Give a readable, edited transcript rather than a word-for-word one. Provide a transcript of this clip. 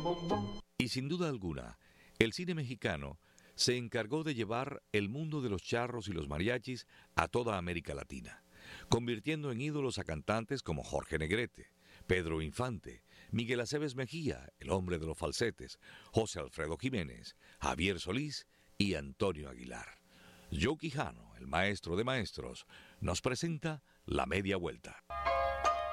Y sin duda alguna, el cine mexicano se encargó de llevar el mundo de los charros y los mariachis a toda América Latina, convirtiendo en ídolos a cantantes como Jorge Negrete, Pedro Infante, Miguel Aceves Mejía, el hombre de los falsetes, José Alfredo Jiménez, Javier Solís y Antonio Aguilar. Joe Quijano, el maestro de maestros, nos presenta La Media Vuelta.